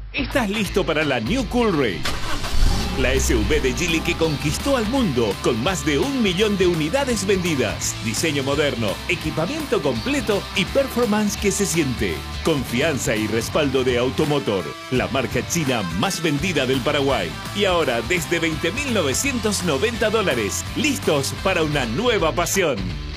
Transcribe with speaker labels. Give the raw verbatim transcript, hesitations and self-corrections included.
Speaker 1: ¿Estás listo para la New Coolray? La S U V de Geely que conquistó al mundo con más de un millón de unidades vendidas. Diseño moderno, equipamiento completo y performance que se siente. Confianza y respaldo de Automotor, la marca china más vendida del Paraguay. Y ahora desde veinte mil novecientos noventa dólares, listos para una nueva pasión.